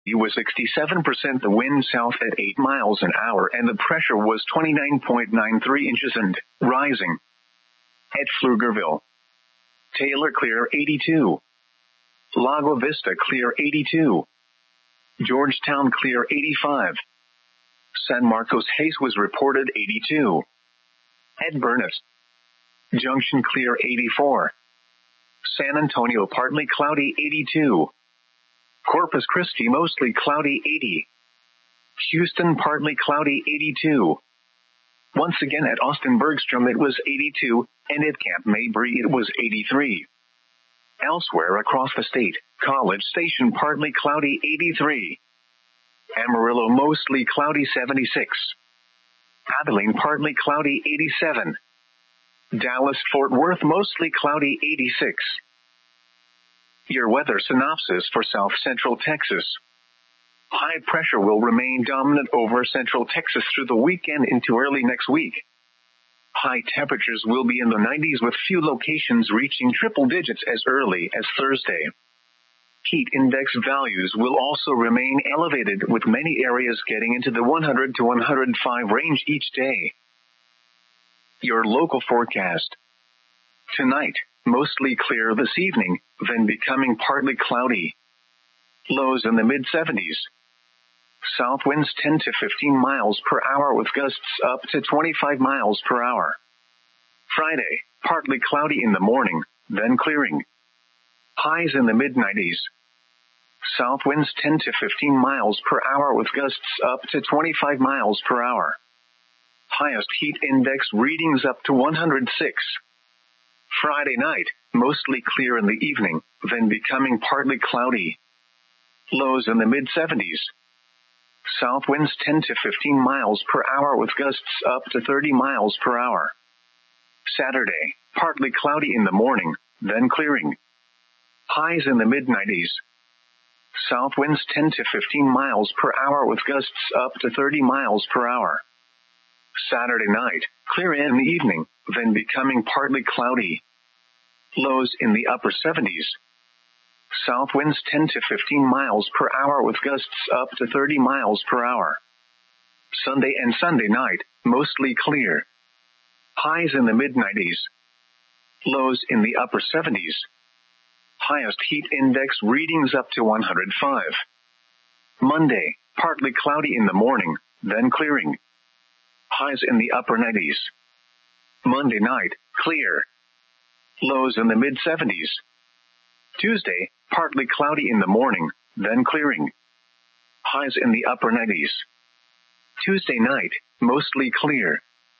It was 67%, the wind south at 8 miles an hour, and the pressure was 29.93 inches and rising. At Pflugerville, Taylor clear 82. Lago Vista clear 82. Georgetown clear 85. San Marcos Hayes was reported 82. At Burnett Junction clear 84. San Antonio partly cloudy 82. Corpus Christi mostly cloudy 80. Houston partly cloudy 82. Once again at Austin Bergstrom it was 82, and at Camp Mabry it was 83. Elsewhere across the state, College Station partly cloudy 83. Amarillo mostly cloudy 76. Abilene partly cloudy 87. Dallas-Fort Worth mostly cloudy 86. Your weather synopsis for South Central Texas. High pressure will remain dominant over Central Texas through the weekend into early next week. High temperatures will be in the 90s with few locations reaching triple digits as early as Thursday. Heat index values will also remain elevated, with many areas getting into the 100 to 105 range each day. Your local forecast. Tonight, mostly clear this evening, then becoming partly cloudy. Lows in the mid-70s. South winds 10 to 15 miles per hour with gusts up to 25 miles per hour. Friday, partly cloudy in the morning, then clearing. Highs in the mid-90s. South winds 10 to 15 miles per hour with gusts up to 25 miles per hour. Highest heat index readings up to 106. Friday night, mostly clear in the evening, then becoming partly cloudy. Lows in the mid-70s. South winds 10 to 15 miles per hour with gusts up to 30 miles per hour. Saturday, partly cloudy in the morning, then clearing. Highs in the mid-90s. South winds 10 to 15 miles per hour with gusts up to 30 miles per hour. Saturday night, clear in the evening, then becoming partly cloudy. Lows in the upper 70s. South winds 10 to 15 miles per hour with gusts up to 30 miles per hour. Sunday and Sunday night, mostly clear. Highs in the mid-90s. Lows in the upper 70s. Highest heat index readings up to 105. Monday, partly cloudy in the morning, then clearing. Highs in the upper 90s. Monday night, clear. Lows in the mid-70s. Tuesday, partly cloudy in the morning, then clearing. Highs in the upper 90s. Tuesday night, mostly clear.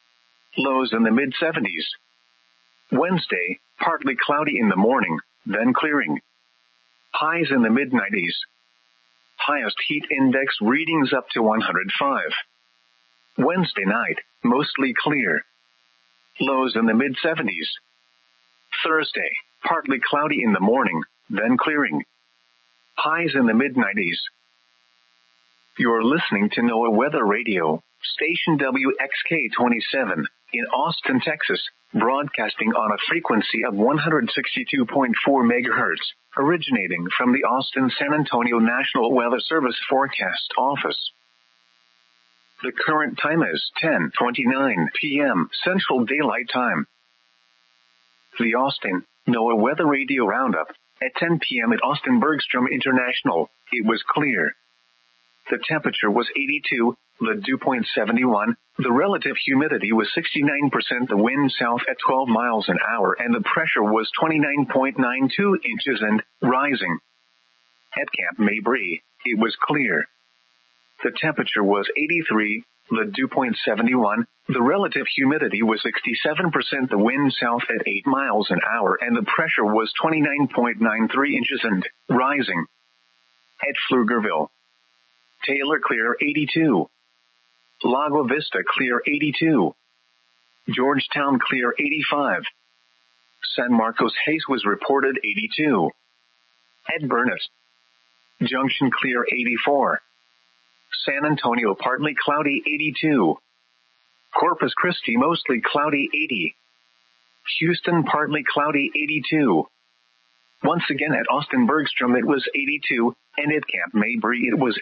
Lows in the mid-70s. Wednesday, partly cloudy in the morning, then clearing. Highs in the mid-90s. Highest heat index readings up to 105. Wednesday night, mostly clear. Lows in the mid-70s. Thursday, partly cloudy in the morning, then clearing. Highs in the mid-90s. You're listening to NOAA Weather Radio, station WXK-27, in Austin, Texas, broadcasting on a frequency of 162.4 MHz, originating from the Austin-San Antonio National Weather Service Forecast Office. The current time is 10:29 p.m. Central Daylight Time. The Austin NOAA Weather Radio Roundup. At 10 p.m. at Austin Bergstrom International, it was clear. The temperature was 82, the dew point 71, the relative humidity was 69%, the wind south at 12 miles an hour, and the pressure was 29.92 inches and rising. At Camp Mabry, it was clear. The temperature was 83, the dew point 71, the relative humidity was 67%, the wind south at 8 miles an hour, and the pressure was 29.93 inches and rising. At Pflugerville, Taylor clear 82. Lago Vista clear 82. Georgetown clear 85. San Marcos Hayes was reported 82. At Burnett Junction clear 84. San Antonio partly cloudy 82. Corpus Christi mostly cloudy 80. Houston partly cloudy 82. Once again at Austin Bergstrom it was 82, and at Camp Mabry it was